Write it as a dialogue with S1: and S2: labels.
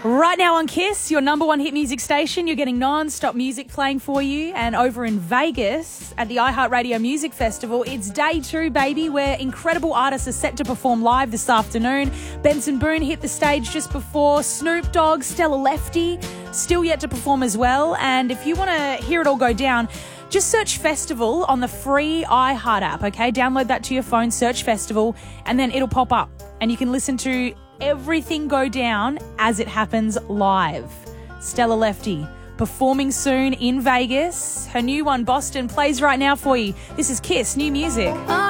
S1: Right now on KISS, your number one hit music station, you're getting non-stop music playing for you. And over in Vegas at the iHeartRadio Music Festival, it's day 2, baby, where incredible artists are set to perform live this afternoon. Benson Boone hit the stage just before. Snoop Dogg, Stella Lefty, still yet to perform as well. And if you want to hear it all go down, just search Festival on the free iHeart app, okay? Download that to your phone, search Festival, and then it'll pop up. And you can listen to everything go down as it happens live. Stella Lefty performing soon in Vegas. Her new one, Boston, plays right now for you. This is KISS, new music.